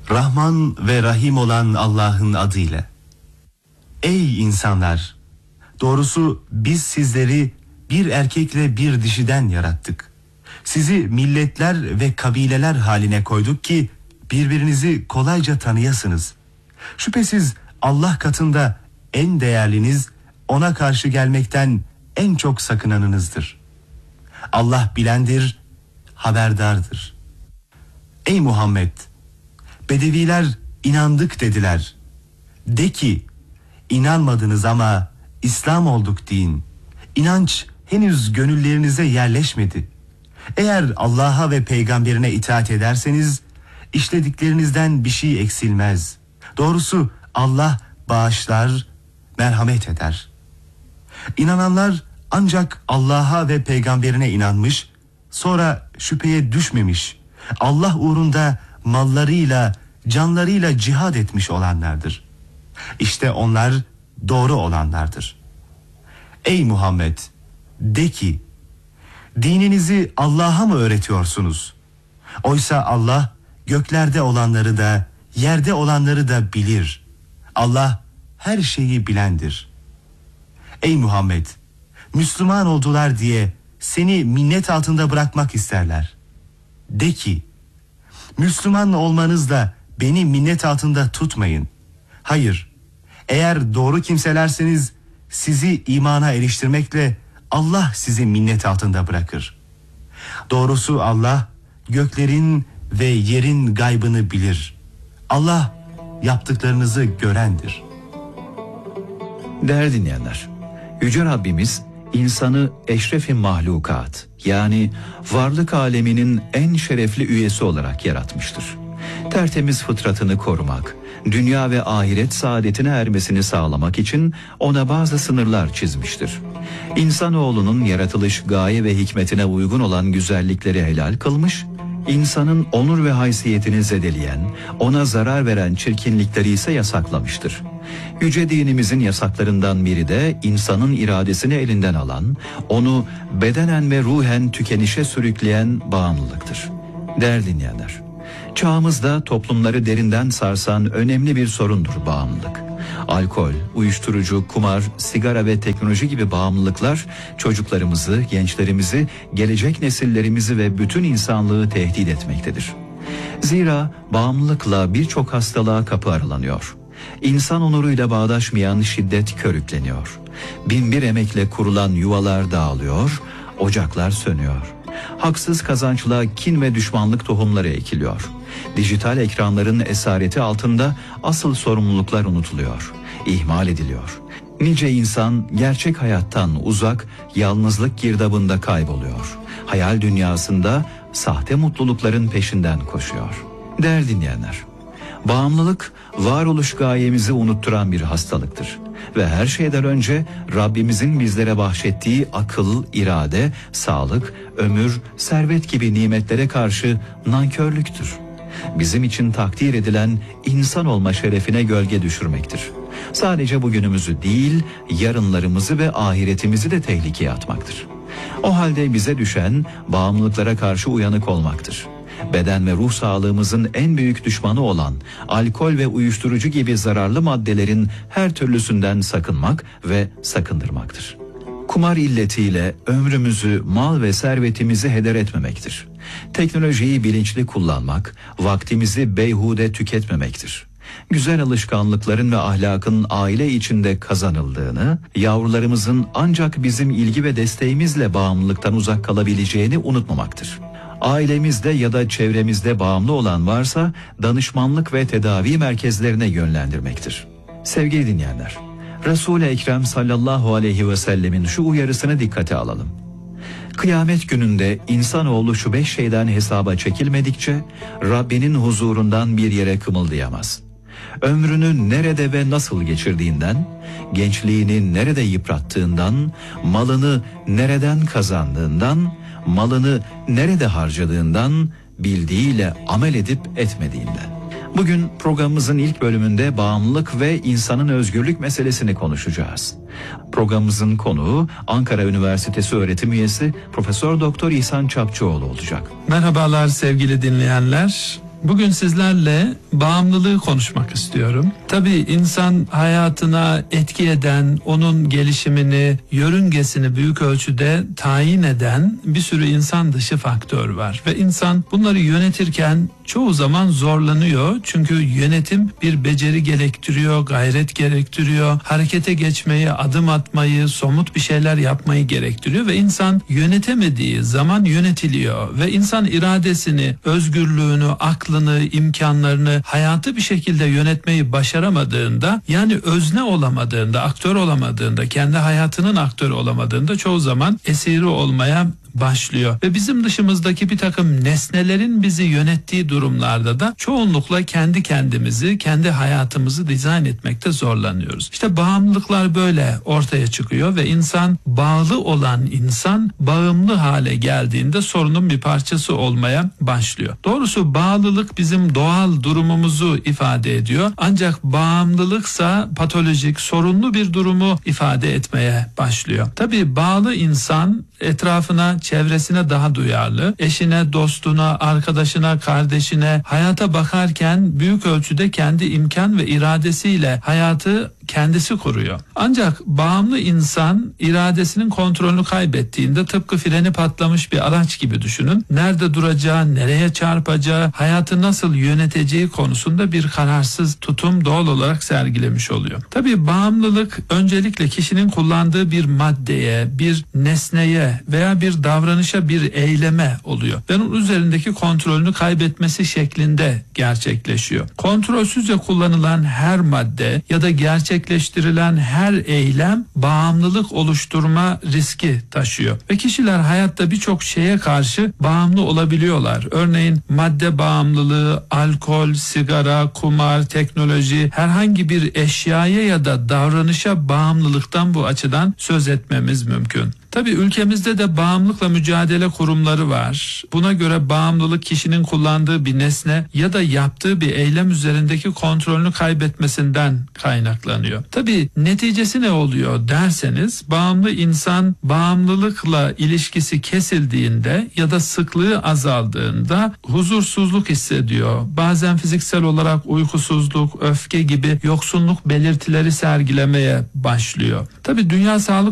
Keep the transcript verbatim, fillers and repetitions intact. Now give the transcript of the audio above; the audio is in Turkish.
Rahman ve Rahim olan Allah'ın adıyla. Ey insanlar! Doğrusu biz sizleri bir erkekle bir dişiden yarattık. Sizi milletler ve kabileler haline koyduk ki birbirinizi kolayca tanıyasınız. Şüphesiz Allah katında en değerliniz, ona karşı gelmekten en çok sakınanınızdır. Allah bilendir, haberdardır. Ey Muhammed! Bedeviler inandık dediler. De ki, inanmadınız ama İslam olduk deyin. İnanç henüz gönüllerinize yerleşmedi. Eğer Allah'a ve peygamberine itaat ederseniz işlediklerinizden bir şey eksilmez. Doğrusu Allah bağışlar, merhamet eder. İnananlar ancak Allah'a ve peygamberine inanmış, sonra şüpheye düşmemiş, Allah uğrunda mallarıyla, canlarıyla cihad etmiş olanlardır. İşte onlar doğru olanlardır. Ey Muhammed! De ki, dininizi Allah'a mı öğretiyorsunuz? Oysa Allah göklerde olanları da, yerde olanları da bilir. Allah her şeyi bilendir. Ey Muhammed! Müslüman oldular diye seni minnet altında bırakmak isterler. De ki, Müslüman olmanızla beni minnet altında tutmayın. Hayır, eğer doğru kimselerseniz sizi imana eriştirmekle Allah sizi minnet altında bırakır. Doğrusu Allah göklerin ve yerin gaybını bilir. Allah yaptıklarınızı görendir. Değerli dinleyenler, Yüce Rabbimiz insanı eşrefi mahlukat, yani varlık aleminin en şerefli üyesi olarak yaratmıştır. Tertemiz fıtratını korumak, dünya ve ahiret saadetine ermesini sağlamak için ona bazı sınırlar çizmiştir. İnsanoğlunun yaratılış gaye ve hikmetine uygun olan güzellikleri helal kılmış, insanın onur ve haysiyetini zedeleyen, ona zarar veren çirkinlikleri ise yasaklamıştır. Yüce dinimizin yasaklarından biri de insanın iradesini elinden alan, onu bedenen ve ruhen tükenişe sürükleyen bağımlılıktır. Değerli dinleyenler, çağımızda toplumları derinden sarsan önemli bir sorundur bağımlılık. Alkol, uyuşturucu, kumar, sigara ve teknoloji gibi bağımlılıklar çocuklarımızı, gençlerimizi, gelecek nesillerimizi ve bütün insanlığı tehdit etmektedir. Zira bağımlılıkla birçok hastalığa kapı aralanıyor. İnsan onuruyla bağdaşmayan şiddet körükleniyor. Binbir emekle kurulan yuvalar dağılıyor, ocaklar sönüyor. Haksız kazançla kin ve düşmanlık tohumları ekiliyor. Dijital ekranların esareti altında asıl sorumluluklar unutuluyor, ihmal ediliyor. Nice insan gerçek hayattan uzak, yalnızlık girdabında kayboluyor. Hayal dünyasında sahte mutlulukların peşinden koşuyor. Değerli dinleyenler, bağımlılık varoluş gayemizi unutturan bir hastalıktır. Ve her şeyden önce Rabbimizin bizlere bahşettiği akıl, irade, sağlık, ömür, servet gibi nimetlere karşı nankörlüktür. Bizim için takdir edilen insan olma şerefine gölge düşürmektir. Sadece bugünümüzü değil, yarınlarımızı ve ahiretimizi de tehlikeye atmaktır. O halde bize düşen bağımlılıklara karşı uyanık olmaktır. Beden ve ruh sağlığımızın en büyük düşmanı olan alkol ve uyuşturucu gibi zararlı maddelerin her türlüsünden sakınmak ve sakındırmaktır. Kumar illetiyle ömrümüzü, mal ve servetimizi heder etmemektir. Teknolojiyi bilinçli kullanmak, vaktimizi beyhude tüketmemektir. Güzel alışkanlıkların ve ahlakın aile içinde kazanıldığını, yavrularımızın ancak bizim ilgi ve desteğimizle bağımlılıktan uzak kalabileceğini unutmamaktır. Ailemizde ya da çevremizde bağımlı olan varsa danışmanlık ve tedavi merkezlerine yönlendirmektir. Sevgili dinleyenler, Resul-i Ekrem sallallahu aleyhi ve sellemin şu uyarısını dikkate alalım. Kıyamet gününde insanoğlu şu beş şeyden hesaba çekilmedikçe Rabbinin huzurundan bir yere kımıldayamaz. Ömrünü nerede ve nasıl geçirdiğinden, gençliğini nerede yıprattığından, malını nereden kazandığından, malını nerede harcadığından, bildiğiyle amel edip etmediğinden. Bugün programımızın ilk bölümünde bağımlılık ve insanın özgürlük meselesini konuşacağız. Programımızın konuğu Ankara Üniversitesi öğretim üyesi Profesör Doktor İhsan Çapçıoğlu olacak. Merhabalar sevgili dinleyenler. Bugün sizlerle bağımlılığı konuşmak istiyorum. Tabii insan hayatına etki eden, onun gelişimini, yörüngesini büyük ölçüde tayin eden bir sürü insan dışı faktör var. Ve insan bunları yönetirken çoğu zaman zorlanıyor. Çünkü yönetim bir beceri gerektiriyor, gayret gerektiriyor, harekete geçmeyi, adım atmayı, somut bir şeyler yapmayı gerektiriyor. Ve insan yönetemediği zaman yönetiliyor. Ve insan iradesini, özgürlüğünü, aklını, imkanlarını, hayatı bir şekilde yönetmeyi başaramadığında, yani özne olamadığında, aktör olamadığında, kendi hayatının aktörü olamadığında çoğu zaman esiri olmaya başlıyor. Ve bizim dışımızdaki bir takım nesnelerin bizi yönettiği durumlarda da çoğunlukla kendi kendimizi, kendi hayatımızı dizayn etmekte zorlanıyoruz. İşte bağımlılıklar böyle ortaya çıkıyor ve insan, bağlı olan insan bağımlı hale geldiğinde sorunun bir parçası olmaya başlıyor. Doğrusu bağlılık bizim doğal durumumuzu ifade ediyor. Ancak bağımlılıksa patolojik, sorunlu bir durumu ifade etmeye başlıyor. Tabii bağlı insan etrafına, çevresine daha duyarlı. Eşine, dostuna, arkadaşına, kardeşine, hayata bakarken büyük ölçüde kendi imkan ve iradesiyle hayatı kendisi kuruyor. Ancak bağımlı insan iradesinin kontrolünü kaybettiğinde tıpkı freni patlamış bir araç gibi düşünün. Nerede duracağı, nereye çarpacağı, hayatı nasıl yöneteceği konusunda bir kararsız tutum doğal olarak sergilemiş oluyor. Tabii bağımlılık öncelikle kişinin kullandığı bir maddeye, bir nesneye veya bir davranışa, bir eyleme oluyor. Ve onun üzerindeki kontrolünü kaybetmesi şeklinde gerçekleşiyor. Kontrolsüzce kullanılan her madde ya da gerçekleştirilen her eylem bağımlılık oluşturma riski taşıyor. Ve kişiler hayatta birçok şeye karşı bağımlı olabiliyorlar. Örneğin madde bağımlılığı, alkol, sigara, kumar, teknoloji, herhangi bir eşyaya ya da davranışa bağımlılıktan bu açıdan söz etmemiz mümkün. Tabii ülkemizde de bağımlılıkla mücadele kurumları var. Buna göre bağımlılık kişinin kullandığı bir nesne ya da yaptığı bir eylem üzerindeki kontrolünü kaybetmesinden kaynaklanıyor. Tabii neticesi ne oluyor derseniz, bağımlı insan bağımlılıkla ilişkisi kesildiğinde ya da sıklığı azaldığında huzursuzluk hissediyor. Bazen fiziksel olarak uykusuzluk, öfke gibi yoksunluk belirtileri sergilemeye başlıyor. Tabii Dünya Sağlık